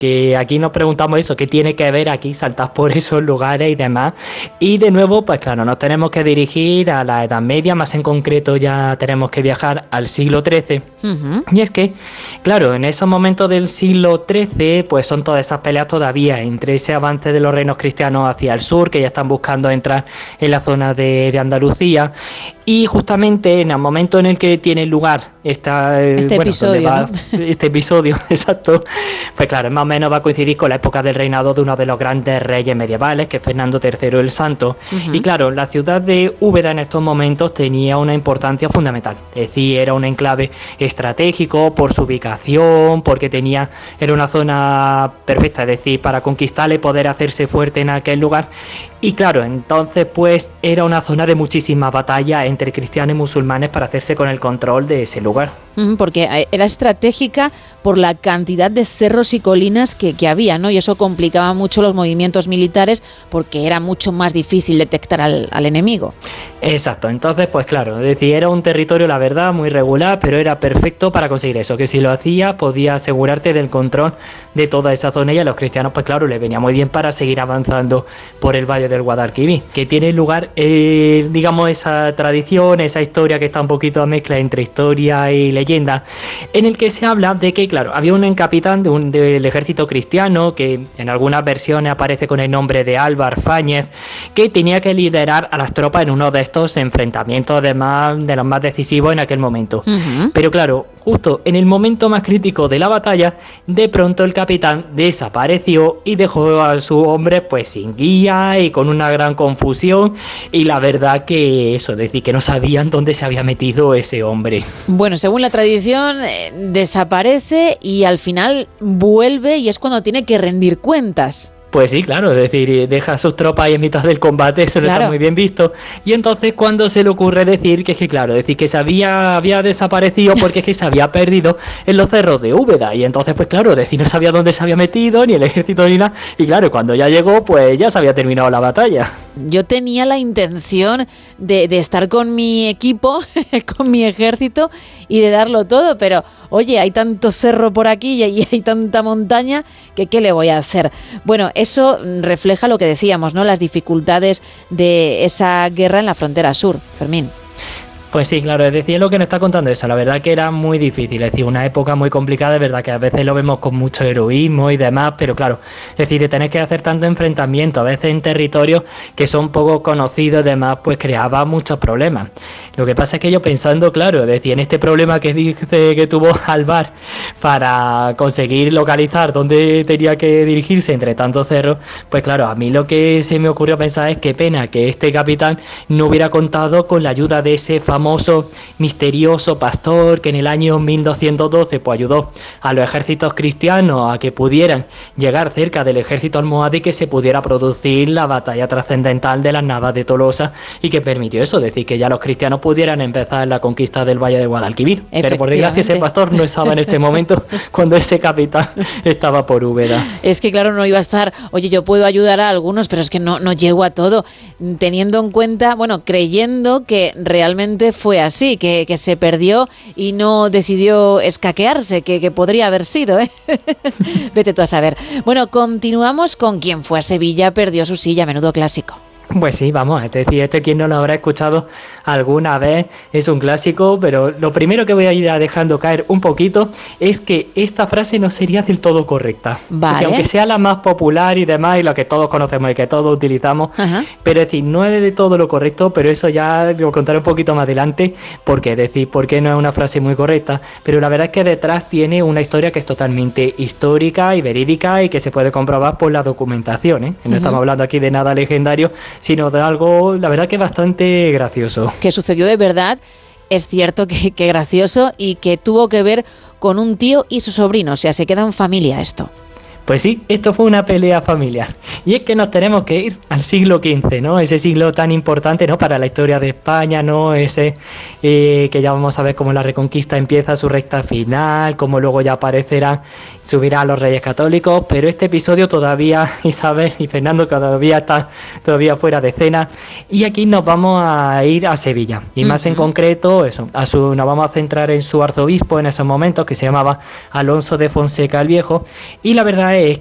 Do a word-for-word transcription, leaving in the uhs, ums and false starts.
que aquí nos preguntamos eso, ¿qué tiene que ver aquí saltar por esos lugares y demás? Y de nuevo, pues claro, nos tenemos que dirigir a la Edad Media, más en concreto ya tenemos que viajar al siglo trece. Uh-huh. Y es que, claro, en esos momentos del siglo trece, pues son todas esas peleas todavía entre ese avance de los reinos cristianos hacia el sur, que ya están buscando entrar en la zona de, de Andalucía, y justamente en el momento en el que tiene lugar esta, este, bueno, episodio, va, ¿no? este episodio, exacto, pues claro, más o menos va a coincidir con la época del reinado de uno de los grandes reyes medievales, que es Fernando tercero el Santo. Uh-huh. Y claro, la ciudad de Úbeda en estos momentos tenía una importancia fundamental, es decir, era un enclave estratégico por su ubicación, porque tenía, era una zona perfecta, es decir, para conquistarle y poder hacerse fuerte en aquel lugar. Y claro, entonces pues era una zona de muchísimas batallas entre cristianos y musulmanes para hacerse con el control de ese lugar. Porque era estratégica por la cantidad de cerros y colinas que, que había, ¿no? Y eso complicaba mucho los movimientos militares porque era mucho más difícil detectar al, al enemigo. Exacto, entonces pues claro, es decir, era un territorio la verdad muy regular, pero era perfecto para conseguir eso, que si lo hacía podía asegurarte del control de toda esa zona y a los cristianos pues claro, les venía muy bien para seguir avanzando por el valle del Guadalquivir, que tiene lugar, eh, digamos, esa tradición, esa historia que está un poquito a mezcla entre historia y leyenda, en el que se habla de que, claro, había un capitán de un, del ejército cristiano, que en algunas versiones aparece con el nombre de Álvar Fáñez, que tenía que liderar a las tropas en uno de estos enfrentamientos, además de los más decisivos en aquel momento. Uh-huh. Pero claro, justo en el momento más crítico de la batalla, de pronto el capitán desapareció y dejó a su hombre pues sin guía y con una gran confusión, y la verdad que eso, es decir, que no sabían dónde se había metido ese hombre. Bueno, según la tradición, eh, desaparece y al final vuelve y es cuando tiene que rendir cuentas. Pues sí, claro, es decir, deja a sus tropas ahí en mitad del combate, eso claro. No está muy bien visto. Y entonces cuando se le ocurre decir que es que, claro, decir que se había, había desaparecido porque es que se había perdido en los cerros de Úbeda. Y entonces, pues claro, decir, no sabía dónde se había metido, ni el ejército ni nada. Y claro, cuando ya llegó, pues ya se había terminado la batalla. Yo tenía la intención de, de estar con mi equipo, con mi ejército y de darlo todo, pero oye, hay tanto cerro por aquí y hay tanta montaña que ¿qué le voy a hacer? Bueno, eso refleja lo que decíamos, ¿no? Las dificultades de esa guerra en la frontera sur, Fermín. Pues sí, claro, es decir, es lo que nos está contando eso, la verdad que era muy difícil, es decir, una época muy complicada, es verdad que a veces lo vemos con mucho heroísmo y demás, pero claro, es decir, de tener que hacer tanto enfrentamiento, a veces en territorios que son poco conocidos y demás, pues creaba muchos problemas. Lo que pasa es que yo pensando, claro, es decir, en este problema que dice que tuvo Álvar para conseguir localizar dónde tenía que dirigirse entre tantos cerros, pues claro, a mí lo que se me ocurrió pensar es qué pena que este capitán no hubiera contado con la ayuda de ese famoso famoso, misterioso pastor que en el año mil doscientos doce pues ayudó a los ejércitos cristianos a que pudieran llegar cerca del ejército almohade y que se pudiera producir la batalla trascendental de las Navas de Tolosa y que permitió eso, decir que ya los cristianos pudieran empezar la conquista del Valle del Guadalquivir. Pero por desgracia ese pastor no estaba en este momento cuando ese capitán estaba por Úbeda. Es que claro, no iba a estar, oye, yo puedo ayudar a algunos, pero es que no, no llego a todo, teniendo en cuenta, bueno, creyendo que realmente fue así, que, que se perdió y no decidió escaquearse, que, que podría haber sido, ¿eh? Vete tú a saber. Bueno, continuamos con quien fue a Sevilla, perdió su silla, menudo clásico. Pues sí, vamos, es decir, este quien no lo habrá escuchado alguna vez, es un clásico, pero lo primero que voy a ir dejando caer un poquito es que esta frase no sería del todo correcta. Vale. Porque aunque sea la más popular y demás, y la que todos conocemos y que todos utilizamos, ajá, pero es decir, no es de todo lo correcto, pero eso ya lo contaré un poquito más adelante, porque es decir, porque no es una frase muy correcta, pero la verdad es que detrás tiene una historia que es totalmente histórica y verídica y que se puede comprobar por la documentación, ¿eh? No uh-huh. estamos hablando aquí de nada legendario, sino de algo, la verdad que bastante gracioso. Que sucedió de verdad, es cierto que, que gracioso y que tuvo que ver con un tío y su sobrino, o sea, se queda en familia esto. Pues sí, esto fue una pelea familiar. Y es que nos tenemos que ir al siglo quince, ¿no? Ese siglo tan importante, ¿no?, para la historia de España, ¿no? Ese eh, que ya vamos a ver cómo la Reconquista empieza su recta final, cómo luego ya aparecerán, subirán los Reyes Católicos, pero este episodio todavía Isabel y Fernando todavía están todavía fuera de escena. Y aquí nos vamos a ir a Sevilla. Y más uh-huh. en concreto, eso, a su, nos vamos a centrar en su arzobispo en esos momentos, que se llamaba Alonso de Fonseca el Viejo. Y la verdad es